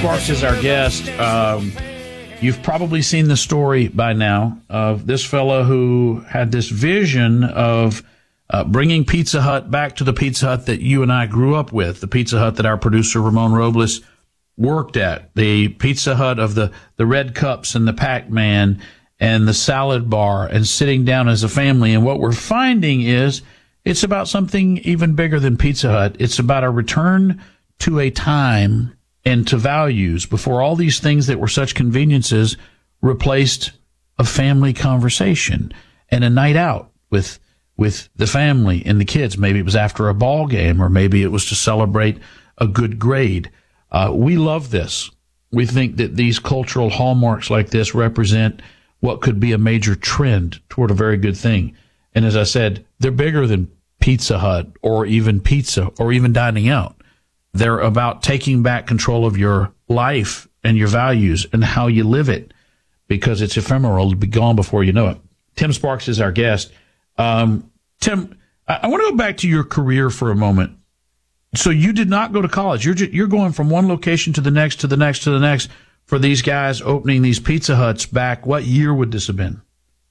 Sparks is our guest. You've probably seen the story by now of this fellow who had this vision of bringing Pizza Hut back to the Pizza Hut that you and I grew up with, the Pizza Hut that our producer Ramon Robles worked at, the Pizza Hut of the red cups and the Pac-Man and the salad bar and sitting down as a family. And what we're finding is it's about something even bigger than Pizza Hut. It's about a return to a time and to values before all these things that were such conveniences replaced a family conversation and a night out with the family and the kids. Maybe it was after a ball game, or maybe it was to celebrate a good grade. We love this. We think that these cultural hallmarks like this represent what could be a major trend toward a very good thing. And as I said, they're bigger than Pizza Hut or even pizza or even dining out. They're about taking back control of your life and your values and how you live it, because it's ephemeral. It'll be gone before you know it. Tim Sparks is our guest. Tim, I want to go back to your career for a moment. So you did not go to college. You're going from one location to the next, to the next, to the next for these guys opening these Pizza Huts back. What year would this have been?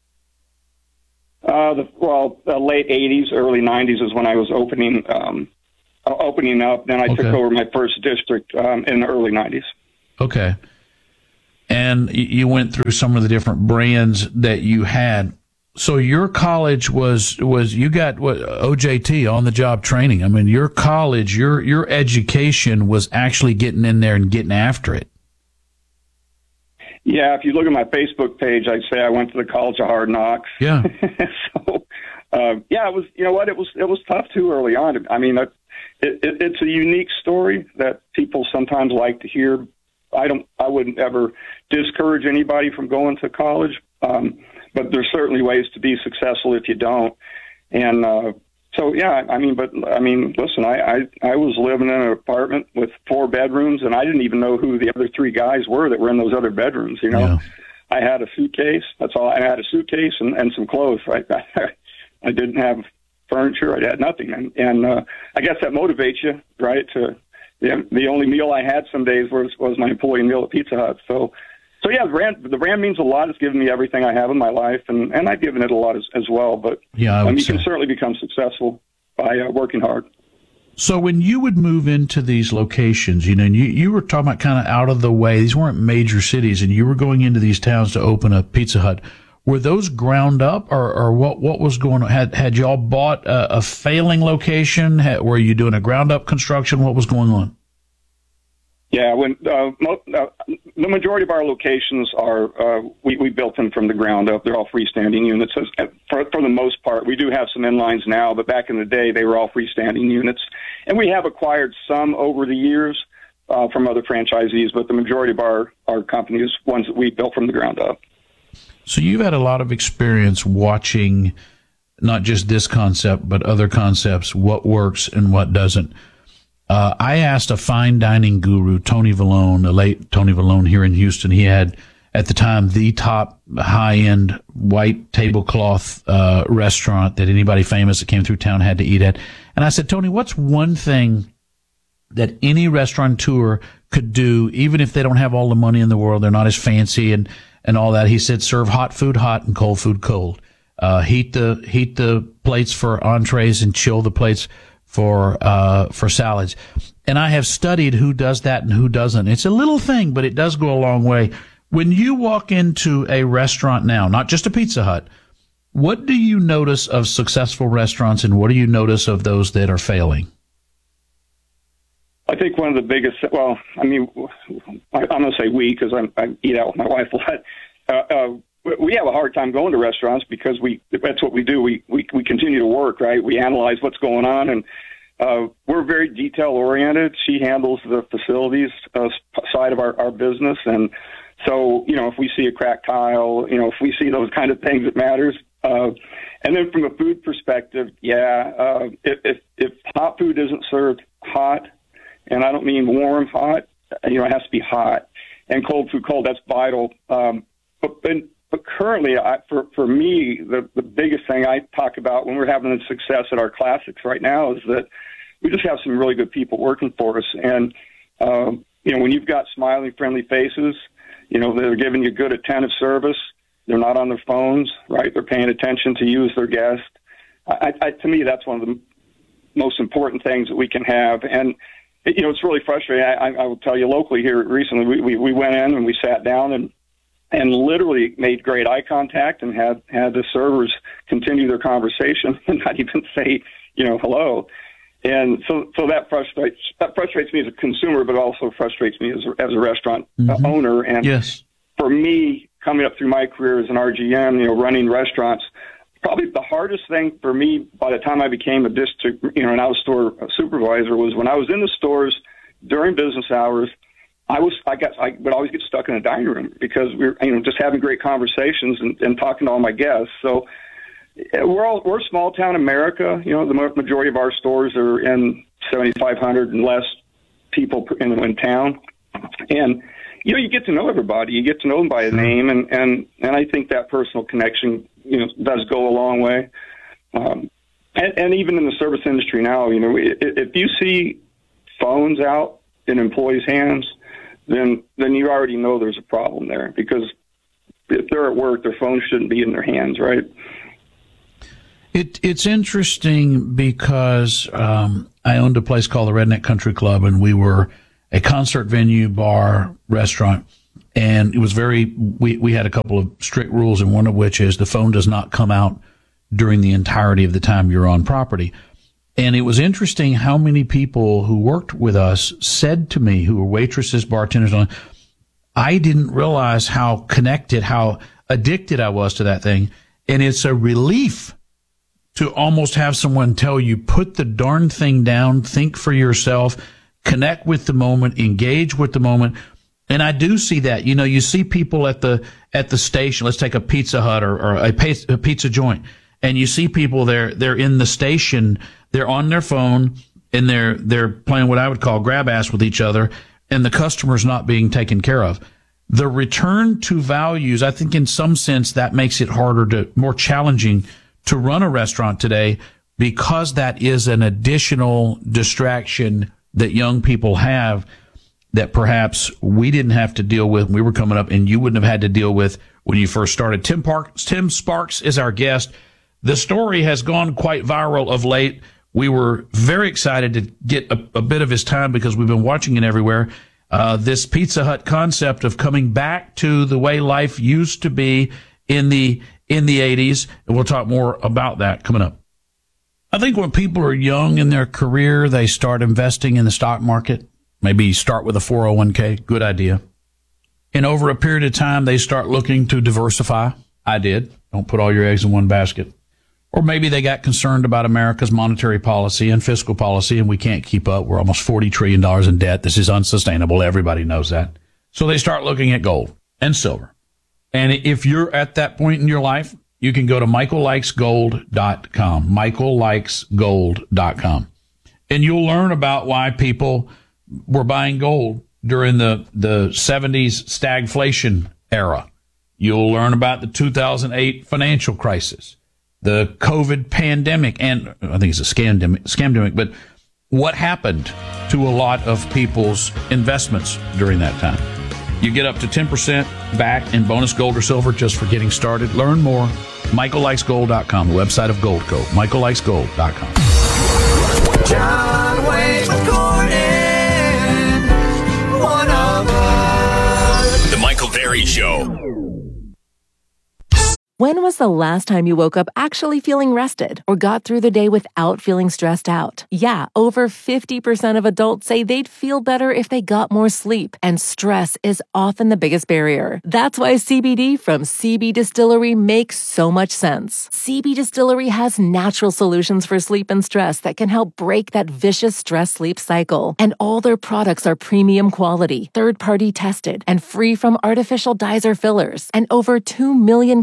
The late 80s, early 90s is when I was opening up. Then I took over my first district in the early 90s. Okay. And you went through some of the different brands that you had. So your college was you got what, OJT, on the job training. I mean, your college, your education was actually getting in there and getting after it. Yeah, if you look at my Facebook page, I'd say I went to the College of Hard Knocks. Yeah. So, it was. You know what? It was tough too early on. I mean, it's a unique story that people sometimes like to hear. I wouldn't ever discourage anybody from going to college, but there's certainly ways to be successful if you don't. And listen, I was living in an apartment with 4 bedrooms, and I didn't even know who the other 3 guys were that were in those other bedrooms. You know, yeah. I had a suitcase. That's all. I had a suitcase and some clothes. Right. I didn't have furniture. I had nothing, and I guess that motivates you, right? The only meal I had some days was my employee meal at Pizza Hut. So yeah, the brand means a lot. It's given me everything I have in my life, and I've given it a lot as well. But yeah, you can certainly become successful by working hard. So when you would move into these locations, you know, and you were talking about kind of out of the way. These weren't major cities, and you were going into these towns to open a Pizza Hut. Were those ground up, or what was going on? Had y'all bought a failing location? Were you doing a ground up construction? What was going on? Yeah, the majority of our locations are we built them from the ground up. They're all freestanding units. For the most part, we do have some inlines now, but back in the day, they were all freestanding units. And we have acquired some over the years from other franchisees, but the majority of our company is ones that we built from the ground up. So you've had a lot of experience watching not just this concept, but other concepts, what works and what doesn't. I asked a fine dining guru, Tony Vallone, the late Tony Vallone here in Houston. He had, at the time, the top high-end white tablecloth restaurant that anybody famous that came through town had to eat at. And I said, Tony, what's one thing that any restaurateur could do, even if they don't have all the money in the world, they're not as fancy and all that? He said, serve hot food hot and cold food cold. Heat the plates for entrees and chill the plates for salads. And I have studied who does that and who doesn't. It's a little thing, but it does go a long way. When you walk into a restaurant now, not just a Pizza Hut, what do you notice of successful restaurants, and what do you notice of those that are failing? I think one of the biggest, I'm going to say we, because I eat out with my wife a lot. We have a hard time going to restaurants because that's what we do. We continue to work, right? We analyze what's going on, and we're very detail oriented. She handles the facilities side of our business. And so, you know, if we see a cracked tile, you know, if we see those kind of things, it matters. And then from a food perspective, if hot food isn't served hot, and I don't mean warm hot, you know, it has to be hot, and cold food cold, that's vital. But currently, for me, the biggest thing I talk about when we're having the success at our classics right now is that we just have some really good people working for us. And when you've got smiling, friendly faces, they're giving you good, attentive service. They're not on their phones, right? They're paying attention to you as their guest. To me, that's one of the most important things that we can have. And, it's really frustrating. I will tell you, locally here recently, we went in and we sat down and literally made great eye contact and had the servers continue their conversation and not even say, hello. And so that frustrates me as a consumer, but also frustrates me as a restaurant owner. And yes, for me, coming up through my career as an RGM, running restaurants, probably the hardest thing for me by the time I became a district, an out-of-store supervisor was when I was in the stores during business hours. I would always get stuck in the dining room because we were, just having great conversations and talking to all my guests. So we're small town America. The majority of our stores are in 7,500 and less people in town, and you get to know everybody. You get to know them by name, and I think that personal connection, does go a long way. And even in the service industry now, if you see phones out in employees' hands, then you already know there's a problem there, because if they're at work, their phone shouldn't be in their hands, right? It's interesting because I owned a place called the Redneck Country Club, and we were a concert venue, bar, restaurant, and it was we had a couple of strict rules, and one of which is the phone does not come out during the entirety of the time you're on property. And it was interesting how many people who worked with us said to me, who were waitresses, bartenders, I didn't realize how connected, how addicted I was to that thing. And it's a relief to almost have someone tell you, put the darn thing down, think for yourself, connect with the moment, engage with the moment. And I do see that. You see people at the station. Let's take a Pizza Hut or a pizza joint. And you see people they're in the station, they're on their phone, and they're playing what I would call grab ass with each other, and the customer's not being taken care of. The return to values, I think in some sense that makes it more challenging to run a restaurant today, because that is an additional distraction that young people have that perhaps we didn't have to deal with when we were coming up, and you wouldn't have had to deal with when you first started. Tim Sparks is our guest. The story has gone quite viral of late. We were very excited to get a bit of his time because we've been watching it everywhere. This Pizza Hut concept of coming back to the way life used to be in the 80s. And we'll talk more about that coming up. I think when people are young in their career, they start investing in the stock market. Maybe start with a 401k. Good idea. And over a period of time, they start looking to diversify. I did. Don't put all your eggs in one basket. Or maybe they got concerned about America's monetary policy and fiscal policy, and we can't keep up. We're almost $40 trillion in debt. This is unsustainable. Everybody knows that. So they start looking at gold and silver. And if you're at that point in your life, you can go to michaellikesgold.com, michaellikesgold.com. And you'll learn about why people were buying gold during the 70s stagflation era. You'll learn about the 2008 financial crisis, the COVID pandemic, and I think it's a scamdemic, but what happened to a lot of people's investments during that time. You get up to 10% back in bonus gold or silver just for getting started. Learn more. michaellikesgold.com, the website of Goldco. michaellikesgold.com. John Wayne Gordon, one of us. The Michael Berry Show. When was the last time you woke up actually feeling rested or got through the day without feeling stressed out? Yeah, over 50% of adults say they'd feel better if they got more sleep, and stress is often the biggest barrier. That's why CBD from CB Distillery makes so much sense. CB Distillery has natural solutions for sleep and stress that can help break that vicious stress-sleep cycle. And all their products are premium quality, third-party tested, and free from artificial dyes or fillers. And over 2 million customers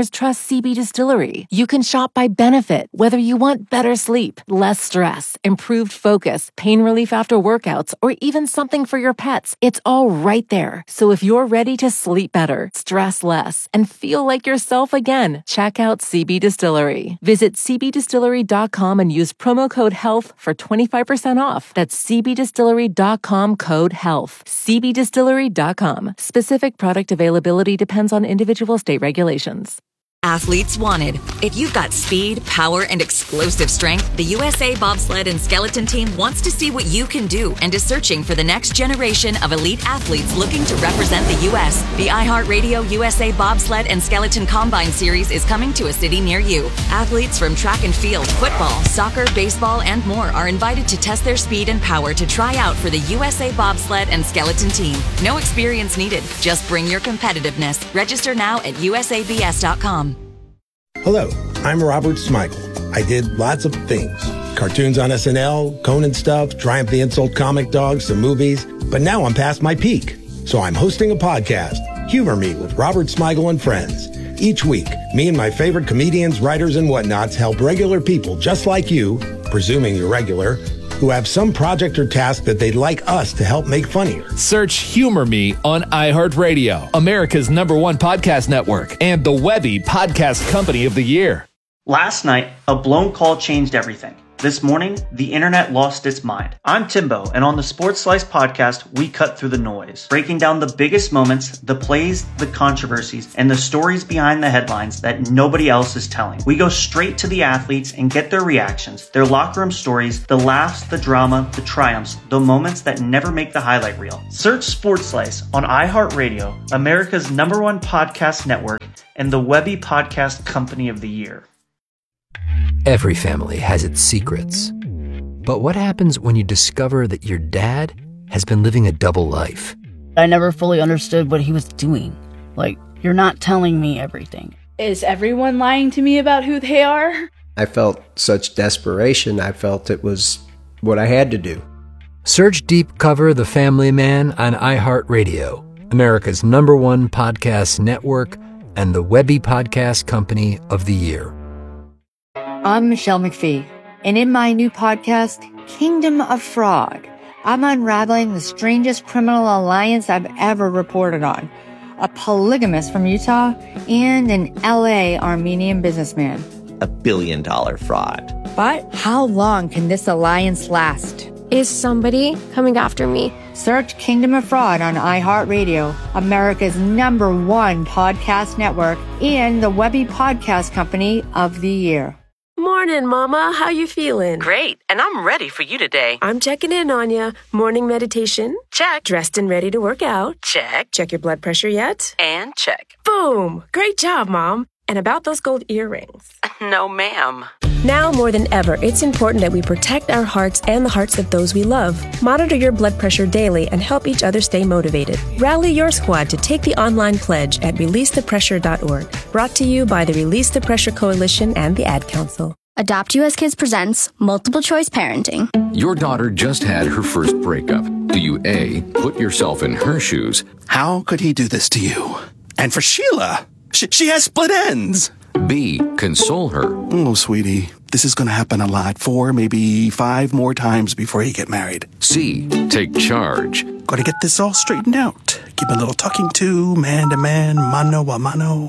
customers trust CB Distillery. You can shop by benefit, whether you want better sleep, less stress, improved focus, pain relief after workouts, or even something for your pets. It's all right there. So if you're ready to sleep better, stress less, and feel like yourself again, check out CB Distillery. Visit cbdistillery.com and use promo code HEALTH for 25% off. That's cbdistillery.com, code HEALTH. cbdistillery.com. Specific product availability depends on individual state regulations. Athletes wanted. If you've got speed, power, and explosive strength, the USA Bobsled and Skeleton Team wants to see what you can do and is searching for the next generation of elite athletes looking to represent the U.S. The iHeartRadio USA Bobsled and Skeleton Combine Series is coming to a city near you. Athletes from track and field, football, soccer, baseball, and more are invited to test their speed and power to try out for the USA Bobsled and Skeleton Team. No experience needed. Just bring your competitiveness. Register now at usabs.com. Hello, I'm Robert Smigel. I did lots of things. Cartoons on SNL, Conan stuff, Triumph the Insult comic dogs, some movies. But now I'm past my peak. So I'm hosting a podcast, Humor Me with Robert Smigel and Friends. Each week, me and my favorite comedians, writers, and whatnots help regular people just like you, presuming you're regular, who have some project or task that they'd like us to help make funnier. Search Humor Me on iHeartRadio, America's #1 podcast network, and the Webby Podcast Company of the Year. Last night, a blown call changed everything. This morning, the internet lost its mind. I'm Timbo, and on the Sports Slice podcast, we cut through the noise, breaking down the biggest moments, the plays, the controversies, and the stories behind the headlines that nobody else is telling. We go straight to the athletes and get their reactions, their locker room stories, the laughs, the drama, the triumphs, the moments that never make the highlight reel. Search Sports Slice on iHeartRadio, America's #1 podcast network, and the Webby Podcast Company of the Year. Every family has its secrets. But what happens when you discover that your dad has been living a double life? I never fully understood what he was doing. Like, you're not telling me everything. Is everyone lying to me about who they are? I felt such desperation. I felt it was what I had to do. Search Deep Cover The Family Man on iHeartRadio, America's #1 podcast network, and the Webby Podcast Company of the Year. I'm Michelle McPhee, and in my new podcast, Kingdom of Fraud, I'm unraveling the strangest criminal alliance I've ever reported on. A polygamist from Utah and an LA Armenian businessman. $1 billion fraud. But how long can this alliance last? Is somebody coming after me? Search Kingdom of Fraud on iHeartRadio, America's #1 podcast network, and the Webby Podcast Company of the Year. Morning, Mama. How you feeling? Great, and I'm ready for you today. I'm checking in on you. Morning meditation? Check. Dressed and ready to work out? Check. Check your blood pressure yet? And check. Boom! Great job, Mom. And about those gold earrings? No, ma'am. Now more than ever, it's important that we protect our hearts and the hearts of those we love. Monitor your blood pressure daily and help each other stay motivated. Rally your squad to take the online pledge at releasethepressure.org. Brought to you by the Release the Pressure Coalition and the Ad Council. Adopt US Kids presents Multiple Choice Parenting. Your daughter just had her first breakup. Do you A, put yourself in her shoes? How could he do this to you? And for Sheila, she has split ends. B, console her. Oh, sweetie, this is going to happen a lot. 4, maybe 5 more times before you get married. C, take charge. Got to get this all straightened out. Give a little talking to, man to man, mano a mano.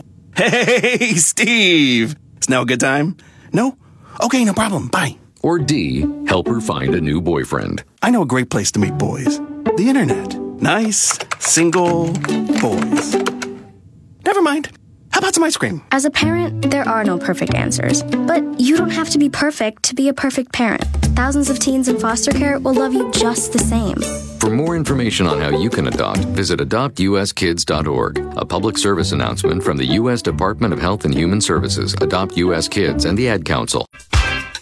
Hey, Steve! It's now a good time? No? Okay, no problem. Bye. Or D, help her find a new boyfriend. I know a great place to meet boys. The internet. Nice, single boys. Never mind. How about some ice cream? As a parent, there are no perfect answers. But you don't have to be perfect to be a perfect parent. Thousands of teens in foster care will love you just the same. For more information on how you can adopt, visit adoptuskids.org. A public service announcement from the U.S. Department of Health and Human Services, Adopt U.S. Kids, and the Ad Council.